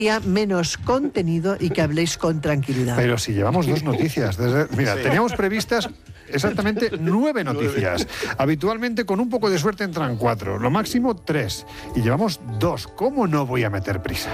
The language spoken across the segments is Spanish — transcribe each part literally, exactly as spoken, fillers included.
menos contenido y que habléis con tranquilidad. Pero si llevamos dos noticias. Desde, mira, sí. Teníamos previstas exactamente nueve noticias. Habitualmente, con un poco de suerte, entran cuatro. Lo máximo, tres. Y llevamos dos. ¿Cómo no voy a meter prisa?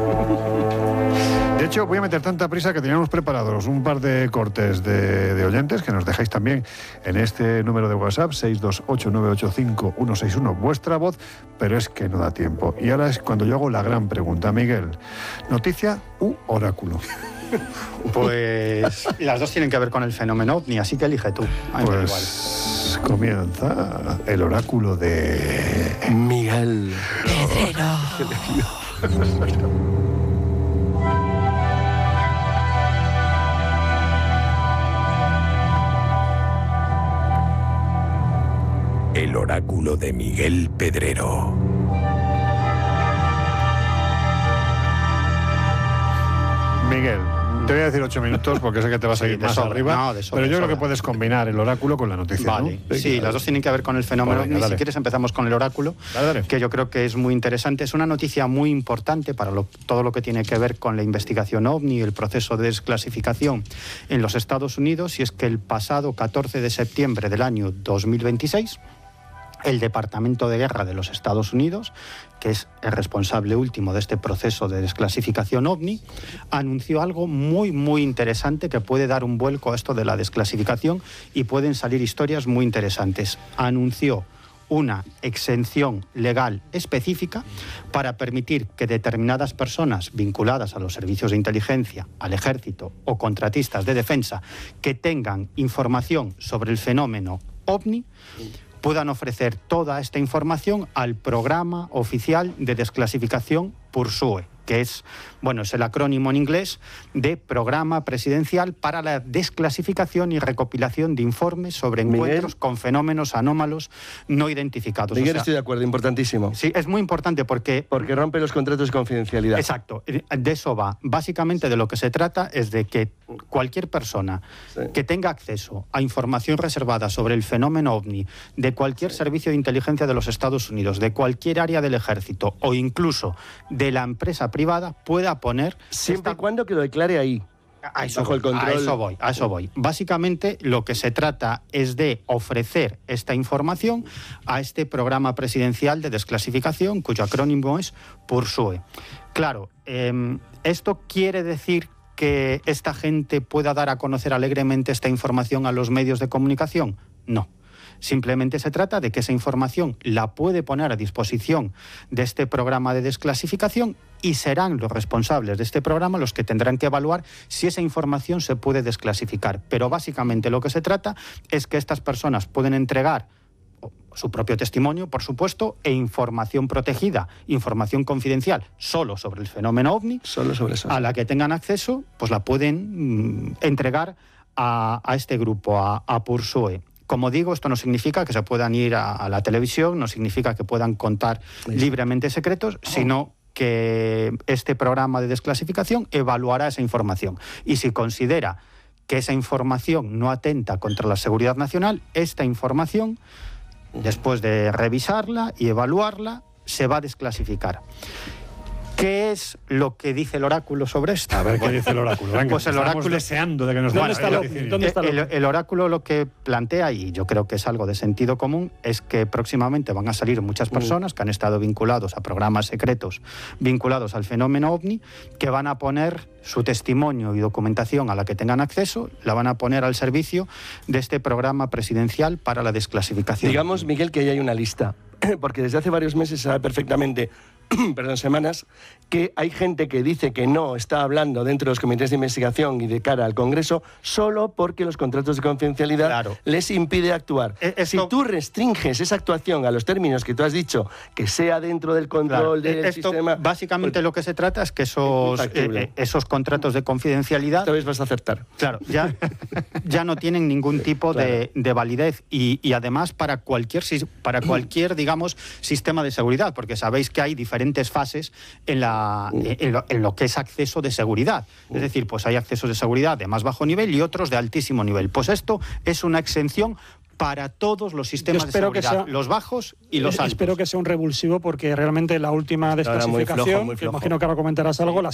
De hecho, voy a meter tanta prisa que teníamos preparados un par de cortes de, de oyentes que nos dejáis también en este número de WhatsApp, seis dos ocho nueve ocho cinco uno seis uno, vuestra voz, pero es que no da tiempo. Y ahora es cuando yo hago la gran pregunta. Miguel, ¿noticia u oráculo? Pues las dos tienen que ver con el fenómeno ovni, así que elige tú. A mí me da igual. Pues comienza el oráculo de Miguel Pedrero. El oráculo de Miguel Pedrero. Miguel, te voy a decir ocho minutos porque sé que te vas a ir sí, más sobra, arriba, no, sobra, pero yo creo que puedes combinar el oráculo con la noticia. Vale, ¿no? Sí, sí, las dos tienen que ver con el fenómeno. Venga, si quieres empezamos con el oráculo, dale, dale. Que yo creo que es muy interesante. Es una noticia muy importante para lo, todo lo que tiene que ver con la investigación ovni y el proceso de desclasificación en los Estados Unidos, y es que el pasado catorce de septiembre del año dos mil veintiséis, el Departamento de Guerra de los Estados Unidos, que es el responsable último de este proceso de desclasificación ovni, anunció algo muy, muy interesante que puede dar un vuelco a esto de la desclasificación y pueden salir historias muy interesantes. Anunció una exención legal específica para permitir que determinadas personas vinculadas a los servicios de inteligencia, al ejército o contratistas de defensa que tengan información sobre el fenómeno ovni puedan ofrecer toda esta información al programa oficial de desclasificación PURSUE, que es, bueno, es el acrónimo en inglés de Programa Presidencial para la Desclasificación y Recopilación de Informes sobre Encuentros Miguel, con Fenómenos Anómalos No Identificados. Miguel, o sea, estoy de acuerdo, importantísimo. Sí, es muy importante porque... Porque rompe los contratos de confidencialidad. Exacto, de eso va. Básicamente de lo que se trata es de que cualquier persona sí. que tenga acceso a información reservada sobre el fenómeno ovni de cualquier sí. servicio de inteligencia de los Estados Unidos, de cualquier área del ejército o incluso de la empresa privada pueda poner... Siempre esta... y cuando que lo declare ahí. A eso, voy, el control. a eso voy, a eso voy. Básicamente lo que se trata es de ofrecer esta información a este programa presidencial de desclasificación, cuyo acrónimo es PURSUE. Claro, eh, esto quiere decir que esta gente pueda dar a conocer alegremente esta información a los medios de comunicación. No. Simplemente se trata de que esa información la puede poner a disposición de este programa de desclasificación y serán los responsables de este programa los que tendrán que evaluar si esa información se puede desclasificar. Pero básicamente lo que se trata es que estas personas pueden entregar su propio testimonio, por supuesto, e información protegida, información confidencial, solo sobre el fenómeno ovni, solo sobre eso. A la que tengan acceso, pues la pueden mm, entregar a, a este grupo, a, a PURSUE. Como digo, esto no significa que se puedan ir a, a la televisión, no significa que puedan contar sí. libremente secretos, oh. sino que este programa de desclasificación evaluará esa información. Y si considera que esa información no atenta contra la seguridad nacional, esta información, después de revisarla y evaluarla, se va a desclasificar. ¿Qué es lo que dice el oráculo sobre esto? A ver, ¿qué dice el oráculo? Venga, pues el oráculo deseando de que nos ¿Dónde está el, ¿Dónde está el, el oráculo lo que plantea, y yo creo que es algo de sentido común, es que próximamente van a salir muchas personas que han estado vinculados a programas secretos vinculados al fenómeno ovni, que van a poner su testimonio y documentación a la que tengan acceso, la van a poner al servicio de este programa presidencial para la desclasificación. Digamos, Miguel, que ahí hay una lista, porque desde hace varios meses se sabe perfectamente, perdón, semanas, que hay gente que dice que no está hablando dentro de los comités de investigación y de cara al Congreso solo porque los contratos de confidencialidad claro. les impide actuar. Esto... Si tú restringes esa actuación a los términos que tú has dicho, que sea dentro del control claro. del Esto, sistema... Básicamente pues, lo que se trata es que esos, es eh, esos contratos de confidencialidad... Esta vez vas a acertar. Claro, ya, ya no tienen ningún tipo claro. de, de validez y, y además para cualquier, para cualquier, digamos, sistema de seguridad, porque sabéis que hay diferentes diferentes fases en, la, en, lo, en lo que es acceso de seguridad. Es decir, pues hay accesos de seguridad de más bajo nivel y otros de altísimo nivel. Pues esto es una exención para todos los sistemas de seguridad, sea, los bajos y los altos. Espero que sea un revulsivo porque realmente la última desclasificación, muy flojo, muy flojo. que imagino que ahora comentarás algo, la